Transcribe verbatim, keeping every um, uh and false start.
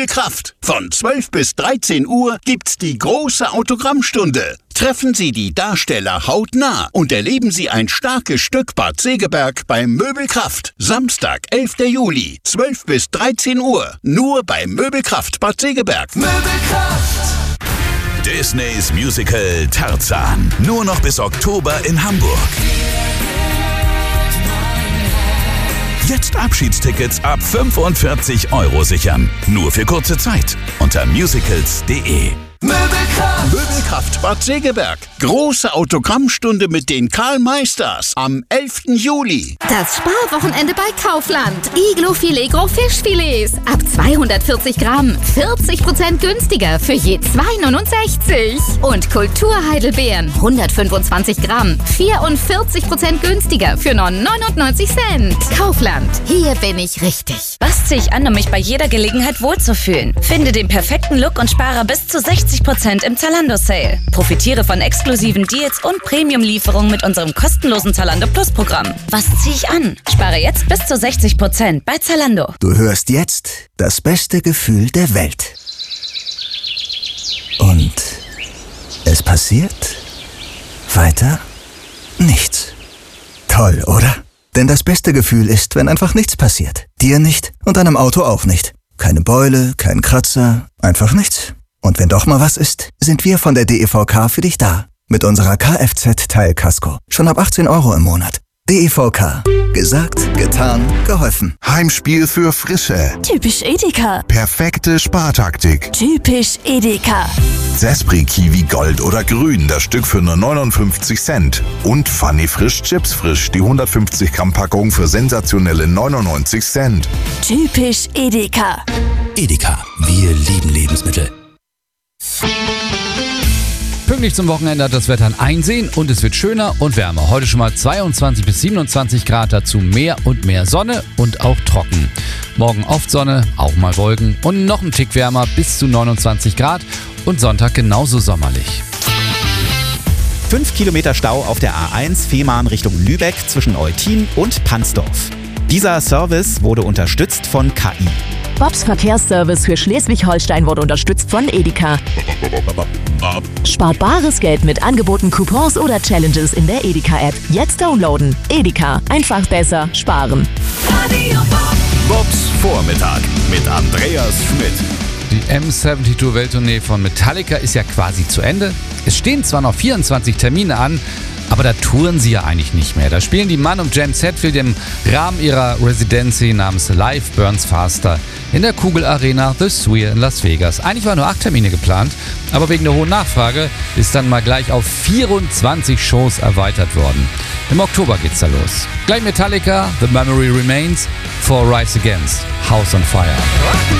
Möbelkraft. Von zwölf bis dreizehn Uhr gibt's die große Autogrammstunde. Treffen Sie die Darsteller hautnah und erleben Sie ein starkes Stück Bad Segeberg beim Möbelkraft. Samstag, elfter Juli, zwölf bis dreizehn Uhr. Nur bei Möbelkraft Bad Segeberg. Möbelkraft. Disneys Musical Tarzan. Nur noch bis Oktober in Hamburg. Jetzt Abschiedstickets ab fünfundvierzig Euro sichern. Nur für kurze Zeit. Unter musicals punkt de. Möbelkraft. Möbelkraft Bad Segeberg. Große Autogrammstunde mit den Karl Meisters am elften Juli. Das Sparwochenende bei Kaufland. Iglo Filet Gros Fischfilets. Ab zweihundertvierzig Gramm. vierzig Prozent günstiger für je zwei neunundsechzig. Und Kulturheidelbeeren. hundertfünfundzwanzig Gramm. vierundvierzig Prozent günstiger für nur neunundneunzig Cent. Kaufland. Hier bin ich richtig. Was ziehe ich an, um mich bei jeder Gelegenheit wohlzufühlen? Finde den perfekten Look und spare bis zu sechzig Prozent im Zalando-Sale. Profitiere von exklusiven Deals und Premium-Lieferungen mit unserem kostenlosen Zalando Plus-Programm. Was ziehe ich an? Spare jetzt bis zu sechzig Prozent bei Zalando. Du hörst jetzt das beste Gefühl der Welt. Und es passiert weiter nichts. Toll, oder? Denn das beste Gefühl ist, wenn einfach nichts passiert. Dir nicht und deinem Auto auch nicht. Keine Beule, kein Kratzer, einfach nichts. Und wenn doch mal was ist, sind wir von der D E V K für dich da. Mit unserer Kfz-Teilkasko. Schon ab achtzehn Euro im Monat. D E V K. Gesagt, getan, geholfen. Heimspiel für Frische. Typisch Edeka. Perfekte Spartaktik. Typisch Edeka. Zespri Kiwi Gold oder Grün, das Stück für nur neunundfünfzig Cent. Und Funny Frisch Chips Frisch, die hundertfünfzig Gramm Packung für sensationelle neunundneunzig Cent. Typisch Edeka. Edeka, wir lieben Lebensmittel. Pünktlich zum Wochenende hat das Wetter ein Einsehen und es wird schöner und wärmer. Heute schon mal zweiundzwanzig bis siebenundzwanzig Grad, dazu mehr und mehr Sonne und auch trocken. Morgen oft Sonne, auch mal Wolken und noch ein Tick wärmer bis zu neunundzwanzig Grad und Sonntag genauso sommerlich. Fünf Kilometer Stau auf der A eins Fehmarn Richtung Lübeck zwischen Eutin und Pansdorf. Dieser Service wurde unterstützt von K I. Bobs Verkehrsservice für Schleswig-Holstein wurde unterstützt von Edeka. Spart bares Geld mit Angeboten, Coupons oder Challenges in der Edeka-App. Jetzt downloaden. Edeka. Einfach besser sparen. Bobs Vormittag mit Andreas Schmidt. Die M zweiundsiebzig Welttournee von Metallica ist ja quasi zu Ende. Es stehen zwar noch vierundzwanzig Termine an, aber da touren sie ja eigentlich nicht mehr. Da spielen die Mann und James Hetfield im Rahmen ihrer Residency namens Life Burns Faster in der Kugel Arena The Sphere in Las Vegas. Eigentlich waren nur acht Termine geplant, aber wegen der hohen Nachfrage ist dann mal gleich auf vierundzwanzig Shows erweitert worden. Im Oktober geht's da los. Gleich Metallica, The Memory Remains, For Rise Against, House on Fire.